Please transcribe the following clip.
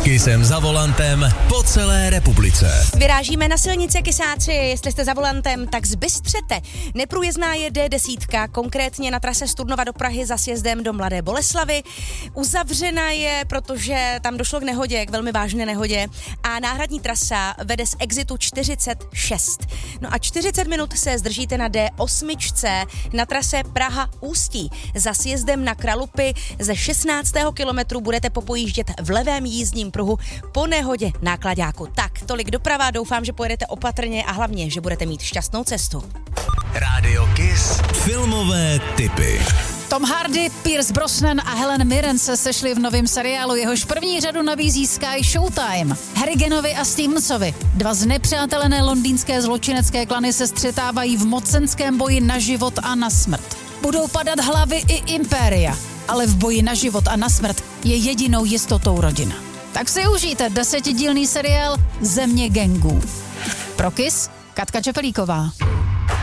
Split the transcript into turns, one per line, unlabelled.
Kysem za volantem po celé republice.
Vyrážíme na silnici, kysáci, jestli jste za volantem, tak zbystřete. Neprůjezdná je D10, konkrétně na trase z Turnova do Prahy za sjezdem do Mladé Boleslavi. Uzavřena je, protože tam došlo k nehodě, k velmi vážné nehodě a náhradní trasa vede z exitu 46. No a 40 minut se zdržíte na D8 na trase Praha-Ústí. Za sjezdem na Kralupy ze 16. kilometru budete popojíždět v levém jízdním pruhu po nehodě náklaďáku. Tak, tolik doprava, doufám, že pojedete opatrně a hlavně, že budete mít šťastnou cestu.
Rádio Kiss. Filmové tipy.
Tom Hardy, Pierce Brosnan a Helen Mirren se sešli v novém seriálu, jehož první řadu nabízí Sky Showtime. Harriganovi a Stevensovi, dva znepřátelené londýnské zločinecké klany, se střetávají v mocenském boji na život a na smrt. Budou padat hlavy i impéria, ale v boji na život a na smrt je jedinou jistotou rodina. Tak si užijte 10dílný seriál Země gangů. Pro Kiss, Katka Čepelíková.